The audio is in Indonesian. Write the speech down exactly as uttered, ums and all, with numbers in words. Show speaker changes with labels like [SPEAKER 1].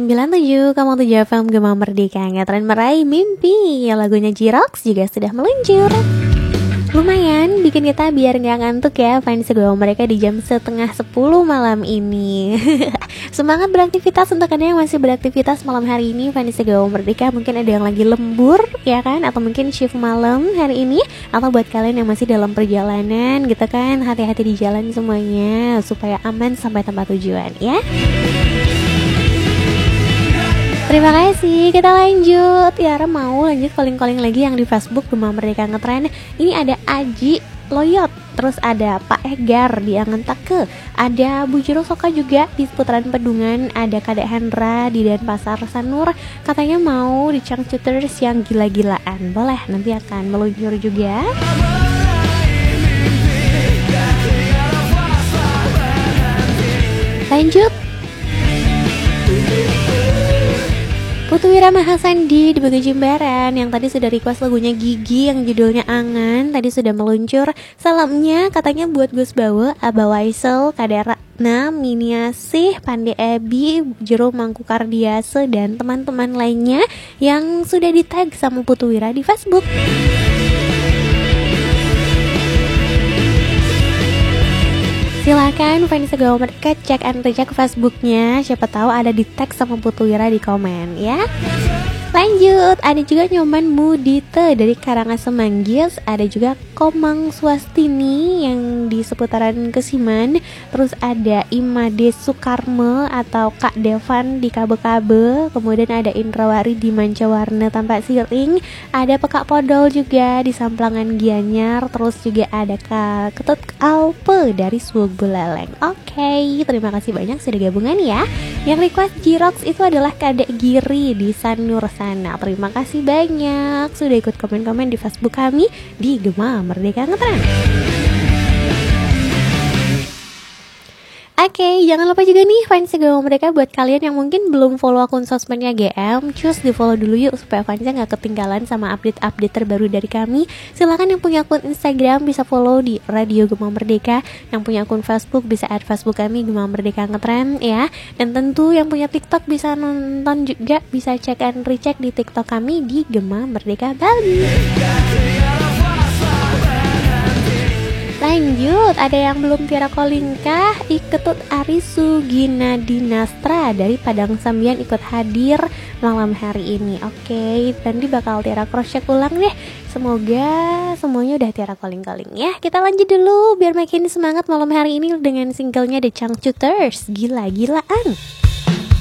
[SPEAKER 1] sembilan tujuh koma tujuh F M Gema Merdeka, ngetren meraih mimpi. Lagunya J-Rocks juga sudah meluncur. Lumayan bikin kita biar gak ngantuk ya fans Gema Merdeka di jam setengah sepuluh malam ini. Semangat beraktivitas untuk Anda yang masih beraktivitas malam hari ini fans Gema Merdeka. Mungkin ada yang lagi lembur ya kan, atau mungkin shift malam hari ini. Atau buat kalian yang masih dalam perjalanan gitu kan, hati-hati di jalan semuanya supaya aman sampai tempat tujuan ya. Terima kasih, kita lanjut. Tiara mau lanjut calling-calling lagi yang di Facebook Gema Merdeka Ngetren. Ini ada Aji Loyot, terus ada Pak Egar di Angentake, ada Bu Jero Soka juga di seputaran Pedungan, ada Kadek Hendra di Denpasar Sanur. Katanya mau di Changcuters yang gila-gilaan. Boleh, nanti akan meluncur juga. Lanjut. Putu Wira Mahasandi di Batu Jimbaran yang tadi sudah request lagunya Gigi yang judulnya Angan, tadi sudah meluncur. Salamnya katanya buat Gus Bawa, Aba Waisel, Kaderakna, Miniasih, Pande Ebi, Jero Mangku Kardiase dan teman-teman lainnya yang sudah di tag sama Putu Wira di Facebook. Silakan fans Gema Merdeka cek and recheck Facebooknya, siapa tahu ada di tag sama Putu Wira di komen ya. Lanjut, ada juga Nyoman Mudite dari Karangasem Manggis, ada juga Komang Swastini yang di seputaran Kesiman, terus ada Imade Sukarme atau Kak Devan di Kabe-Kabe, kemudian ada Indrawari di Mancawarna Tampak Siring, ada Pekak Podol juga di Samplangan Gianyar, terus juga ada Kak Ketut Alpe dari Suweg Buleleng. Oke, okay, terima kasih banyak sudah gabungan ya. Yang request J-Rocks itu adalah Kadek Giri di Sanur sana. Terima kasih banyak sudah ikut komen-komen di Facebook kami di Gema Merdeka Ngetren. Oke, okay, jangan lupa juga nih fans Gema Merdeka, buat kalian yang mungkin belum follow akun sosmednya G M, cus di follow dulu yuk supaya fansnya gak ketinggalan sama update-update terbaru dari kami. Silakan yang punya akun Instagram bisa follow di Radio Gema Merdeka, yang punya akun Facebook bisa add Facebook kami Gema Merdeka Ngetren ya. Dan tentu yang punya TikTok bisa nonton juga, bisa cek and recheck di TikTok kami di Gema Merdeka Bali. Lanjut, ada yang belum Tiara calling kah? Iketut Arisu Gina Dinastra dari Padang Sambian ikut hadir malam hari ini. Oke, nanti bakal Tiara cross check ulang deh. Semoga semuanya udah Tiara calling-calling ya. Kita lanjut dulu biar makin semangat malam hari ini dengan singlenya The Changcuters, Gila-Gilaan.